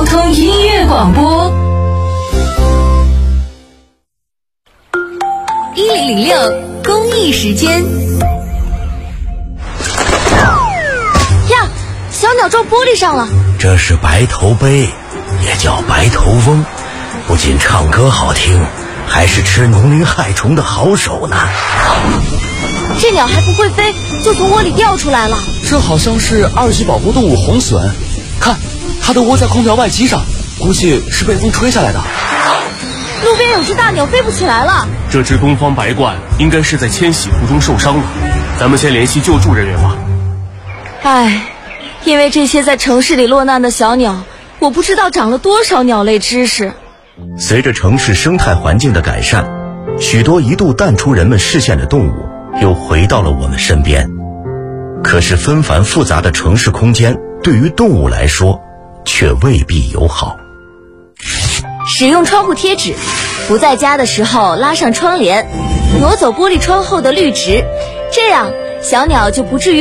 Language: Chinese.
交通音乐广播1006公益时间。 呀，小鸟撞玻璃上了。 这是白头鹎，也叫白头翁，不仅唱歌好听，还是吃农林害虫的好手呢。 这鸟还不会飞，就从窝里掉出来了。 这好像是2级保护动物红隼，看，它的窝在空调外机上，估计是被风吹下来的。 路边有只大鸟飞不起来了。 这只东方白鹳应该是在迁徙途中受伤了，咱们先联系救助人员吧。 唉，因为这些在城市里落难的小鸟，我不知道长了多少鸟类知识。 随着城市生态环境的改善，许多一度淡出人们视线的动物又回到了我们身边。可是纷繁复杂的城市空间对于动物来说却未必友好。 使用窗户贴纸，不在家的时候拉上窗帘，挪走玻璃窗后的绿植，这样小鸟就不至于